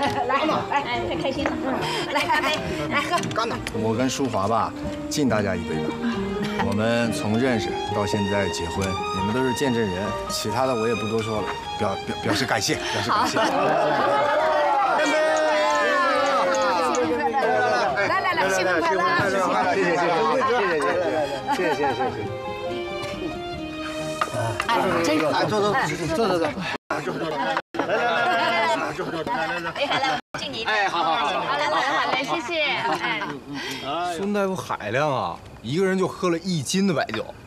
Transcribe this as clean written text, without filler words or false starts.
来，太开心了。来，干杯！来喝， 干呐！我跟淑华吧，敬大家一杯吧。我们从认识到现在结婚，你们都是见证人，其他的我也不多说了，表示感谢，表示感谢。干杯！ 来，新婚快乐！ 谢谢。 哎，真有。 坐。 来，敬你。 哎，好， 来，谢谢。哎， 孙大夫海量啊，一个人就喝了1斤的白酒。